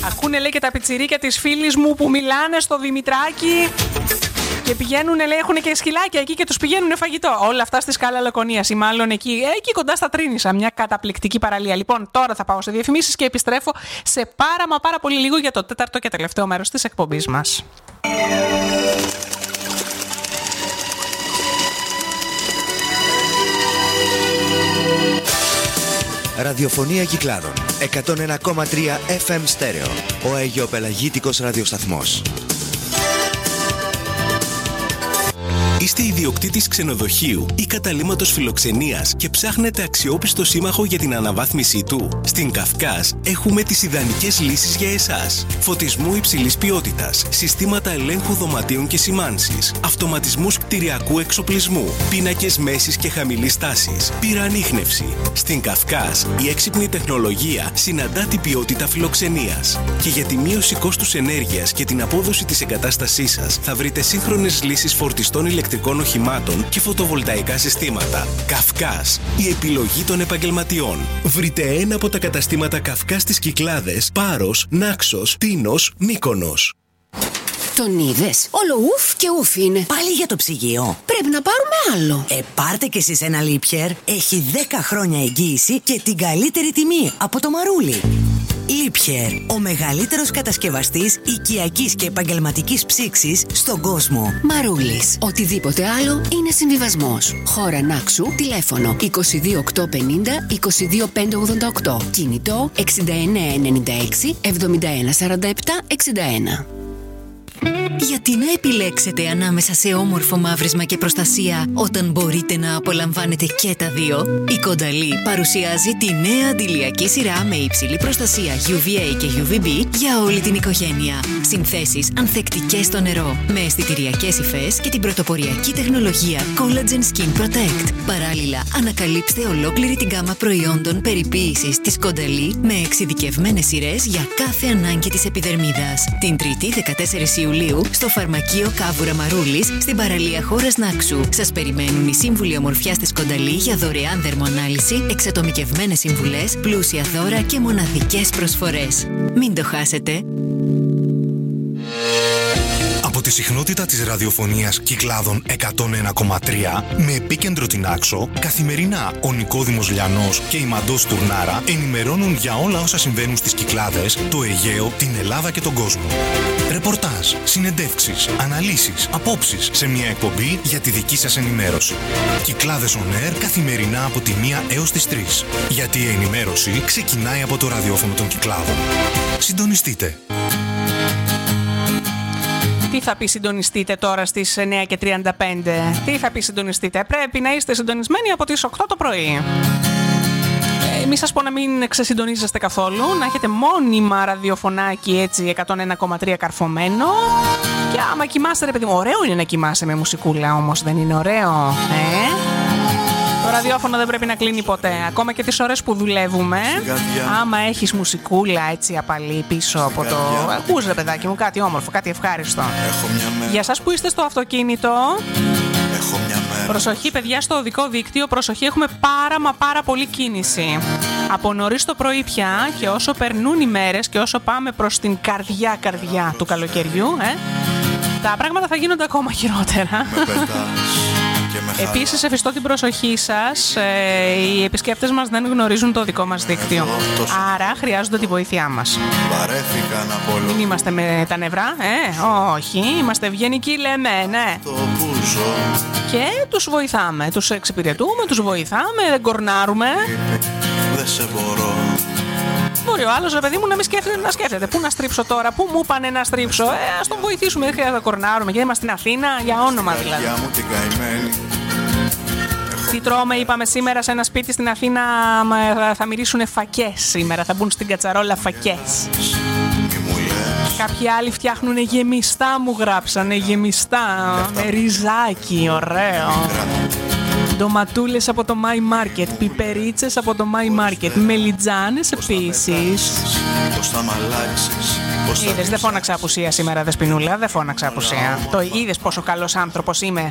Ακούνε, λέει, και τα πιτσιρίκια της φίλης μου που μιλάνε στο Δημητράκι και πηγαίνουν, λέει, έχουν και σκυλάκια εκεί και τους πηγαίνουν φαγητό. Όλα αυτά στη Σκάλα Λακωνίας ή μάλλον εκεί κοντά στα Τρίνισσα. Μια καταπληκτική παραλία. Λοιπόν, τώρα θα πάω σε διαφημίσεις και επιστρέφω σε πάρα πολύ λίγο για το τέταρτο και τελευταίο μέρος της εκπομπής μας. Ραδιοφωνία Κυκλάδων 101,3 FM στέρεο. Ο αιγιοπελαγίτικος ραδιοσταθμός. Είστε ιδιοκτήτης ξενοδοχείου ή καταλύματος φιλοξενίας και ψάχνετε αξιόπιστο σύμμαχο για την αναβάθμισή του? Στην Καυκάς έχουμε τις ιδανικές λύσεις για εσάς. Φωτισμού υψηλής ποιότητας, συστήματα ελέγχου δωματίων και σημάνσης, αυτοματισμούς κτηριακού εξοπλισμού, πίνακες μέσης και χαμηλής τάσης, πυροανίχνευση. Στην Καυκάς η έξυπνη τεχνολογία συναντά την ποιότητα φιλοξενίας. Και για τη μείωση κόστους ενέργειας και την απόδοση της εγκατάστασής σας θα βρείτε σύγχρονες λύσεις φορτιστών ηλεκτρικών οχημάτων και φωτοβολταϊκά συστήματα. Καυκάς, η επιλογή των επαγγελματιών. Βρείτε ένα από τα καταστήματα Καυκάς στις Κυκλάδες, Πάρος, Νάξος, Τίνος, Μύκονος. Τον είδες? Όλο ουφ και ουφ είναι. Πάλι για το ψυγείο. Πρέπει να πάρουμε άλλο. Πάρτε κι εσείς ένα Liebherr. Έχει 10 χρόνια εγγύηση και την καλύτερη τιμή από το Μαρούλι. Liebherr, ο μεγαλύτερος κατασκευαστής οικιακής και επαγγελματικής ψήξης στον κόσμο. Μαρούλης. Οτιδήποτε άλλο είναι συμβιβασμός. Χώρα Νάξου, τηλέφωνο 22850 22588. Κινητό 6996 7147 61. Γιατί να επιλέξετε ανάμεσα σε όμορφο μαύρισμα και προστασία όταν μπορείτε να απολαμβάνετε και τα δύο? Η Κονταλή παρουσιάζει τη νέα αντιλιακή σειρά με υψηλή προστασία UVA και UVB για όλη την οικογένεια. Συνθέσεις ανθεκτικές στο νερό, με αισθητηριακές υφές και την πρωτοποριακή τεχνολογία Collagen Skin Protect. Παράλληλα, ανακαλύψτε ολόκληρη την γκάμα προϊόντων περιποίησης της Κονταλή με εξειδικευμένες σειρές για κάθε ανάγκη της επιδερμίδας. Την Τρίτη 14 Ιουλίου στο Φαρμακείο Κάβουρα Μαρούλης στην παραλία Χώρας Νάξου. Σας περιμένουν οι σύμβουλοι ομορφιάς της Κονταλή για δωρεάν δερμοανάλυση, εξατομικευμένες συμβουλές, πλούσια δώρα και μοναδικές προσφορές. Μην το χάσετε! Από τη συχνότητα της ραδιοφωνίας Κυκλάδων 101,3 με επίκεντρο την Άξο, καθημερινά ο Νικόδημος Λιανός και η Μαντός Τουρνάρα ενημερώνουν για όλα όσα συμβαίνουν στις Κυκλάδες, το Αιγαίο, την Ελλάδα και τον κόσμο. Ρεπορτάζ, συνεντεύξεις, αναλύσεις, απόψεις σε μια εκπομπή για τη δική σας ενημέρωση. Κυκλάδες On Air καθημερινά από τη 1 έως τις 3. Γιατί η ενημέρωση ξεκινάει από το ραδιόφωνο των Κυκλάδων. Συντονιστείτε. Τι θα πει συντονιστείτε τώρα στις 9:35? Τι θα πει συντονιστείτε? Πρέπει να είστε συντονισμένοι από τις 8 το πρωί. Μη σας πω να μην ξεσυντονίζεστε καθόλου, να έχετε μόνιμα ραδιοφωνάκι έτσι 101,3 καρφωμένο. Και άμα κοιμάστε, ρε παιδί μου, ωραίο είναι να κοιμάσαι με μουσικούλα, όμως δεν είναι ωραίο? Το ραδιόφωνο δεν πρέπει να κλείνει ποτέ. Ακόμα και τις ώρες που δουλεύουμε, άμα έχεις μουσικούλα έτσι απαλή πίσω από το... Ακούς, ρε παιδάκι μου, κάτι όμορφο, κάτι ευχάριστο. Για σας που είστε στο αυτοκίνητο, προσοχή παιδιά στο οδικό δίκτυο, προσοχή, έχουμε πάρα πολύ κίνηση. Από νωρίς το πρωί πια και όσο περνούν οι μέρες και όσο πάμε προς την καρδιά του καλοκαιριού, τα πράγματα θα γίνονται ακόμα χειρότερα. Επίσης, εφιστώ την προσοχή σας, οι επισκέπτες μας δεν γνωρίζουν το δικό μας δίκτυο. Άρα χρειάζονται τη βοήθειά μας. Μην είμαστε με τα νευρά, όχι, είμαστε ευγενικοί, λέμε, ναι. Και τους βοηθάμε, τους εξυπηρετούμε, τους βοηθάμε, δεν κορνάρουμε. Δεν σε μπορώ. Μπορεί ο άλλος, ρε παιδί μου, να μην σκέφτεται. Πού να στρίψω τώρα, πού μου είπανε να στρίψω. Ας τον βοηθήσουμε, δεν χρειάζεται να κορνάρουμε. Γιατί είμαστε στην Αθήνα, για όνομα δηλαδή. Τι τρώμε, είπαμε σήμερα σε ένα σπίτι στην Αθήνα, θα μυρίσουν φακές σήμερα. Θα μπουν στην κατσαρόλα φακές. Κάποιοι άλλοι φτιάχνουν γεμιστά, μου γράψανε γεμιστά. Με ριζάκι, ωραίο. Ντοματούλες από το My Market, πιπερίτσες από το My Market, μελιτζάνες επίσης. Είδες, δεν φώναξα απουσία σήμερα, Δεσποινούλα, δεν φώναξα απουσία. Το είδες πόσο καλός άνθρωπος είμαι,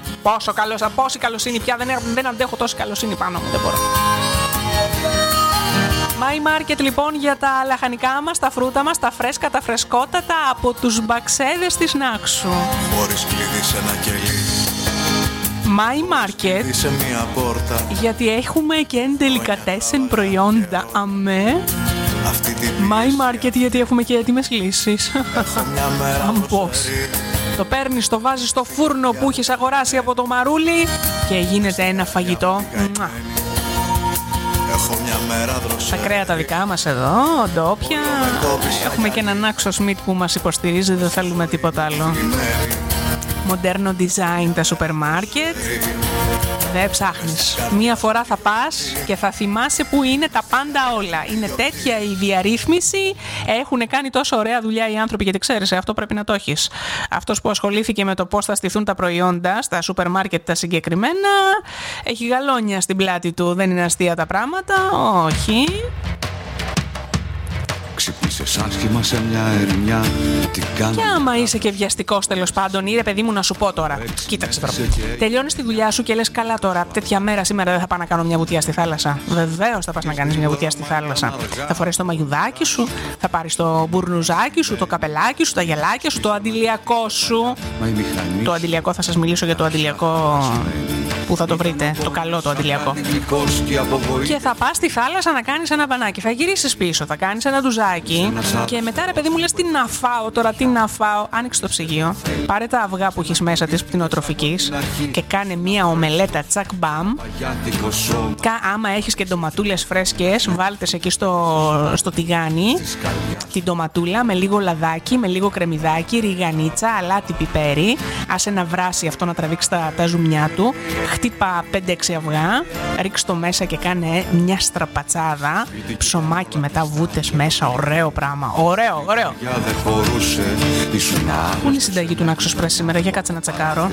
πόση καλοσύνη πια, δεν αντέχω τόση καλοσύνη πάνω μου, δεν μπορώ. My Market λοιπόν για τα λαχανικά μας, τα φρούτα μας, τα φρέσκα, τα φρεσκότατα από τους μπαξέδες της Νάξου. Χωρίς κλειδί σε ένα κελί. My Market, σε μία πόρτα. γιατί έχουμε και ντελικατέσεν προϊόντα. Αμέ. My Market, γιατί έχουμε και έτοιμες λύσεις. Πώς. Το παίρνεις, το βάζεις στο φούρνο που έχεις αγοράσει από το μαρούλι και γίνεται ένα φαγητό. Έχω μια μέρα τα κρέατα δικά μας εδώ, ντόπια. Έχουμε και έναν Άξο Σμιτ που μας υποστηρίζει, δεν θέλουμε τίποτα άλλο. Μοντέρνο design τα σούπερ μάρκετ. Δεν ψάχνεις. Μία φορά θα πας και θα θυμάσαι που είναι τα πάντα όλα. Είναι τέτοια η διαρρύθμιση. Έχουν κάνει τόσο ωραία δουλειά οι άνθρωποι, γιατί ξέρεις, αυτό πρέπει να το έχεις. Αυτός που ασχολήθηκε με το πώς θα στηθούν τα προϊόντα στα σούπερ μάρκετ τα συγκεκριμένα, έχει γαλόνια στην πλάτη του. Δεν είναι αστεία τα πράγματα. Όχι. Ξυπνήσες άσχημα σε μια ερημιά. Και άμα είσαι και βιαστικός τέλος πάντων, ή ρε παιδί μου να σου πω τώρα. Κοίταξε τώρα. Τελειώνεις τη δουλειά σου και λες καλά τώρα. Τέτοια μέρα σήμερα δεν θα πάω να κάνω μια βουτιά στη θάλασσα. Βεβαίως θα πας να κάνεις μια βουτιά στη θάλασσα. Θα φορέσεις το μαγιουδάκι σου, θα πάρεις το μπουρνουζάκι σου, το καπελάκι σου, τα γυαλάκια σου, το αντιλιακό σου. Το αντιλιακό, θα σας μιλήσω για το αντιλιακό που θα το βρείτε, το καλό το αντιλιακό. Και θα πας στη θάλασσα να κάνεις ένα μπανάκι. Θα γυρίσεις πίσω, θα κάνεις ένα ντουζάκι. Και μετά ρε παιδί μου λες τι να φάω τώρα, τι να φάω. Άνοιξε το ψυγείο, πάρε τα αυγά που έχεις μέσα της πτηνοτροφικής και κάνε μία ομελέτα τσακ μπαμ. Άμα έχεις και ντοματούλες φρέσκες, βάλτες εκεί στο τηγάνι την ντοματούλα με λίγο λαδάκι, με λίγο κρεμμυδάκι, ριγανίτσα, αλάτι, πιπέρι. Άσε να βράσει αυτό, να τραβήξει τα ζουμιά του. Χτύπα 5-6 αυγά, ρίξ' το μέσα και κάνε μια στραπατσάδα. Ψωμάκι μετά, βούτες μέσα, ωραίο πράγμα. Ωραίο, ωραίο. Πού είναι η συνταγή του Νάξο Πρέσ σήμερα, για κάτσε να τσακάρω.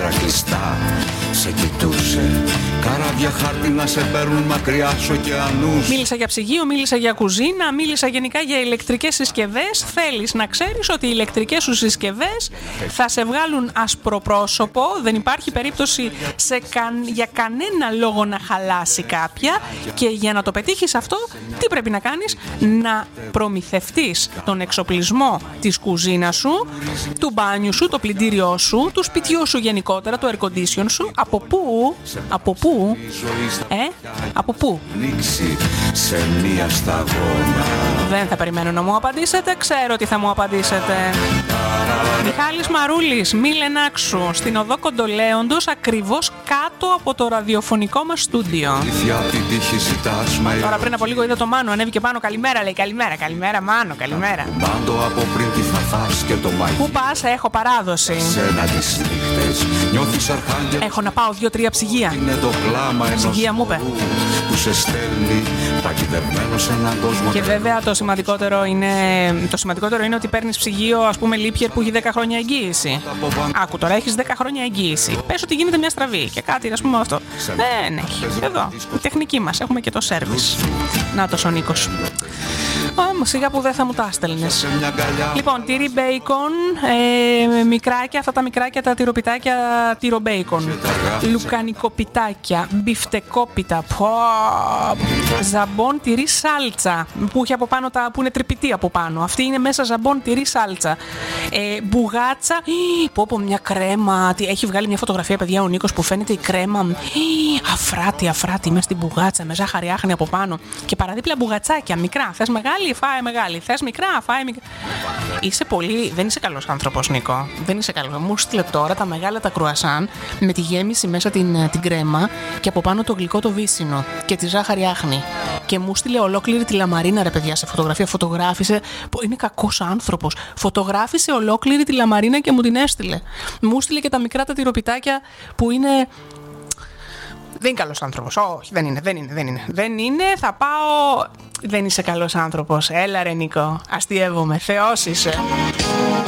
Μίλησα για ψυγείο, μίλησα για κουζίνα, μίλησα γενικά για ηλεκτρικές συσκευές. Θέλεις να ξέρεις ότι οι ηλεκτρικές σου συσκευές θα σε βγάλουν ασπροπρόσωπο. Δεν υπάρχει περίπτωση για κανένα λόγο να χαλάσει κάποια. Και για να το πετύχεις αυτό, τι πρέπει να κάνεις? Να προμηθευτείς τον εξοπλισμό της κουζίνας σου, του μπάνιου σου, το πλυντήριό σου, του σπιτιού σου γενικότερα, το air condition σου. Από πού? Από πού? Από πού? Δεν θα περιμένω να μου απαντήσετε, ξέρω ότι θα μου απαντήσετε. Μιχάλης Μαρούλης, Μήλε Νάξου, στην οδό Κοντολέοντος, ακριβώς κάτω από το ραδιοφωνικό μας στούντιο. Τώρα πριν από λίγο είδα το Μάνο, ανέβηκε πάνω, καλημέρα λέει, καλημέρα Μάνο, καλημέρα. Πού πας? Έχω παράδοση. Έχω να πάω 2-3 ψυγεία. Ψυγεία μου είπε. Και βέβαια το σημαντικότερο είναι ότι παίρνεις ψυγείο, ας πούμε, Λίπιερ που έχει 10 χρόνια εγγύηση. Άκου τώρα, έχεις 10 χρόνια εγγύηση. Πες ότι γίνεται μια στραβή και κάτι, ας πούμε αυτό. Δεν έχει. Εδώ, η τεχνική μας, έχουμε και το σέρβις. Νάτος ο Νίκος. Σιγά που δεν θα μου τα στέλνες. Λοιπόν, τυρί μπέικον, μικράκια, αυτά τα μικράκια, τα τυροπιτάκια, τυρομπέικον. Λουκανικοπιτάκια, μπιφτεκόπιτα, ζαμπόν τυρί σάλτσα, που έχει από πάνω που είναι τρυπητή από πάνω. Αυτή είναι μέσα ζαμπόν τυρί σάλτσα. Μπουγάτσα, πω μια κρέμα. Έχει βγάλει μια φωτογραφία, παιδιά, ο Νίκος, που φαίνεται η κρέμα αφράτη μέσα στην μπουγάτσα, με ζάχαρη άχνη από πάνω. Και παραδίπλα μπουγατσάκια, μικρά. Θες μεγάλη, φάε μεγάλη. Θες μικρά, φάε μικρά. Δεν είσαι καλός άνθρωπος, Νίκο. Δεν είσαι καλός. Μου στείλε τώρα τα μεγάλα τα κρουασάν με τη γέμιση μέσα την κρέμα και από πάνω το γλυκό το βύσσινο και τη ζάχαρη άχνη. Και μου στείλε ολόκληρη τη λαμαρίνα, ρε παιδιά, σε φωτογραφία. Φωτογράφησε. Είναι κακός άνθρωπος. Φωτογράφησε ολόκληρη τη λαμαρίνα και μου την έστειλε. Μου στείλε και τα μικρά τα τυροπιτάκια που είναι. Δεν είναι καλός άνθρωπος. Όχι, δεν είναι. Δεν είναι, θα πάω. Δεν είσαι καλός άνθρωπος. Έλα ρε Νίκο, αστειεύομαι. Θεός είσαι.